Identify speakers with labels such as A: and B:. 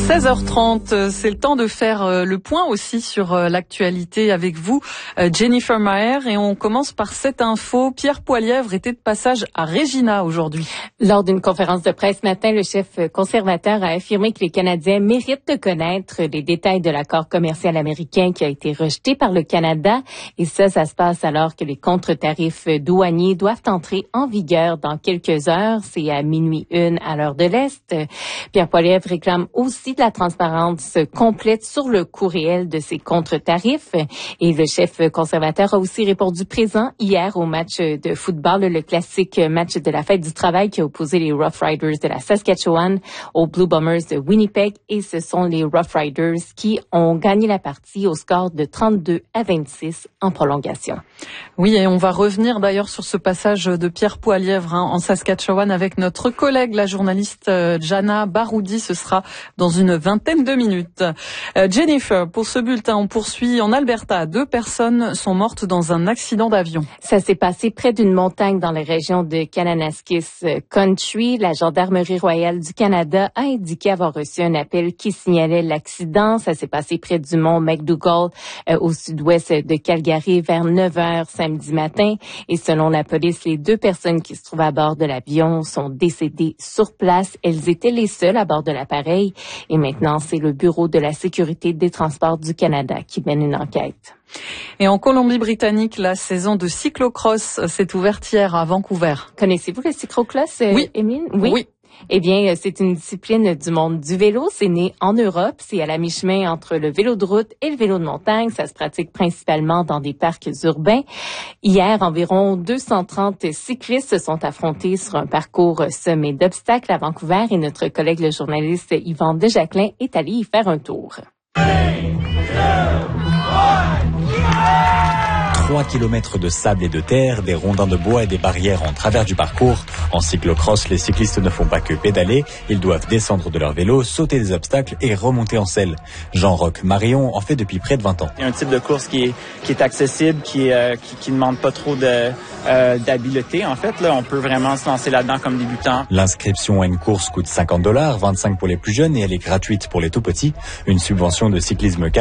A: 16h30, c'est le temps de faire le point aussi sur l'actualité avec vous, Jennifer Maher, et on commence par cette info. Pierre Poilievre était de passage à Regina aujourd'hui.
B: Lors d'une conférence de presse ce matin, le chef conservateur a affirmé que les Canadiens méritent de connaître les détails de l'accord commercial américain qui a été rejeté par le Canada. Et ça se passe alors que les contre-tarifs douaniers doivent entrer en vigueur dans quelques heures. C'est à minuit 1 à l'heure de l'Est. Pierre Poilievre réclame aussi de la transparence complète sur le coût réel de ces contre-tarifs. Et le chef conservateur a aussi répondu présent hier au match de football, le classique match de la fête du travail qui a opposé les Rough Riders de la Saskatchewan aux Blue Bombers de Winnipeg. Et ce sont les Rough Riders qui ont gagné la partie au score de 32-26 en prolongation.
A: Oui, et on va revenir d'ailleurs sur ce passage de Pierre Poilievre en Saskatchewan avec notre collègue, la journaliste Jana Baroudi. Ce sera dans une vingtaine de minutes. Jennifer, pour ce bulletin, on poursuit en Alberta. 2 personnes sont mortes dans un accident d'avion.
B: Ça s'est passé près d'une montagne dans la région de Kananaskis Country. La Gendarmerie royale du Canada a indiqué avoir reçu un appel qui signalait l'accident. Ça s'est passé près du mont McDougall au sud-ouest de Calgary vers 9h samedi matin. Et selon la police, les 2 personnes qui se trouvaient à bord de l'avion sont décédées sur place. Elles étaient les seules à bord de l'appareil. Et maintenant, c'est le Bureau de la sécurité des transports du Canada qui mène une enquête.
A: Et en Colombie-Britannique, la saison de cyclocross s'est ouverte hier à Vancouver.
B: Connaissez-vous le cyclocross,
A: Oui.
B: Émile?
A: Oui.
B: Eh bien, c'est une discipline du monde du vélo. C'est né en Europe. C'est à la mi-chemin entre le vélo de route et le vélo de montagne. Ça se pratique principalement dans des parcs urbains. Hier, environ 230 cyclistes se sont affrontés sur un parcours semé d'obstacles à Vancouver et notre collègue le journaliste Yvan Desjaclin est allé y faire un tour.
C: 3 kilomètres de sable et de terre, des rondins de bois et des barrières en travers du parcours. En cyclocross, les cyclistes ne font pas que pédaler, ils doivent descendre de leur vélo, sauter des obstacles et remonter en selle. Jean-Roch Marion en fait depuis près de 20 ans.
D: C'est un type de course qui est accessible, qui demande pas trop d'habileté. En fait, là, on peut vraiment se lancer là-dedans comme débutant.
C: L'inscription à une course coûte $50, 25 pour les plus jeunes et elle est gratuite pour les tout petits. Une subvention de cyclisme